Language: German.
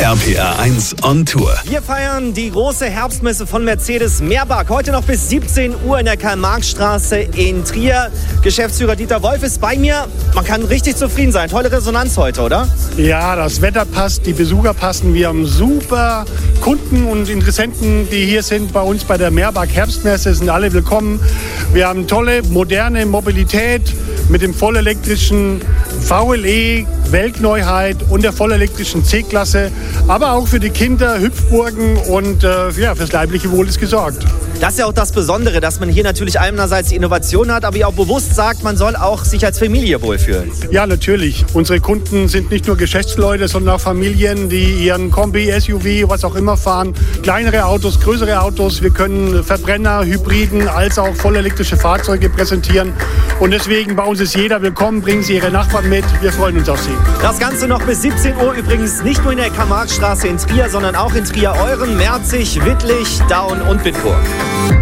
RPR1 on Tour. Wir feiern die große Herbstmesse von Mercedes Meerbach. Heute noch bis 17 Uhr in der Karl-Marx-Straße in Trier. Geschäftsführer Dieter Wolf ist bei mir. Man kann richtig zufrieden sein. Tolle Resonanz heute, oder? Ja, das Wetter passt, die Besucher passen. Wir haben super Kunden und Interessenten, die hier sind bei uns bei der Meerbach Herbstmesse. Sind alle willkommen. Wir haben tolle, moderne Mobilität mit dem vollelektrischen VLE, Weltneuheit und der vollelektrischen C-Klasse. Aber auch für die Kinder Hüpfburgen und fürs leibliche Wohl ist gesorgt. Das ist ja auch das Besondere, dass man hier natürlich einerseits die Innovation hat, aber auch bewusst sagt, man soll auch sich als Familie wohlfühlen. Ja, natürlich. Unsere Kunden sind nicht nur Geschäftsleute, sondern auch Familien, die ihren Kombi, SUV, was auch immer fahren. Kleinere Autos, größere Autos. Wir können Verbrenner, Hybriden als auch vollelektrische Fahrzeuge präsentieren. Und deswegen bei uns ist jeder willkommen. Bringen Sie Ihre Nachbarn mit. Wir freuen uns auf Sie. Das Ganze noch bis 17 Uhr. Übrigens nicht nur in der Karl-Marx-Straße in Trier, sondern auch in Trier-Euren, Merzig, Wittlich, Daun und Bitburg.